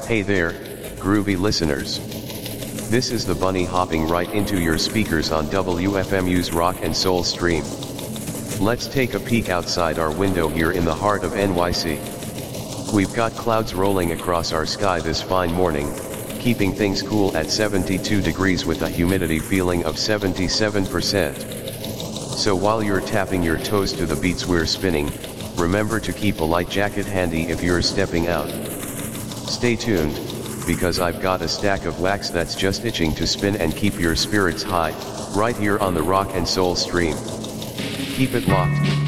Hey there, groovy listeners. This is the bunny hopping right into your speakers on WFMU's Rock and Soul stream. Let's take a peek outside our window here in the heart of NYC. We've got clouds rolling across our sky this fine morning, keeping things cool at 72 degrees with a humidity feeling of 77%. So while you're tapping your toes to the beats we're spinning, remember to keep a light jacket handy if you're stepping out. Stay tuned, because I've got a stack of wax that's just itching to spin and keep your spirits high, right here on the Rock and Soul stream. Keep it locked.